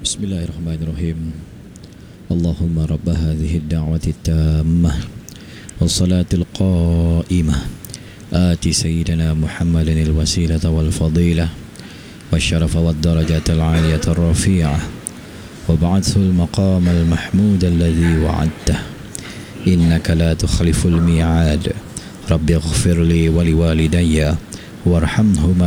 بسم الله الرحمن الرحيم. اللهم رب هذه الدعوة التامة والصلاة القائمة آت سيدنا محمد الوسيلة والفضيلة والشرف والدرجة العالية الرفيعة وابعثه المقام المحمود الذي وعدته إنك لا تخلف الميعاد. رب اغفر لي ولوالدي وارحمهما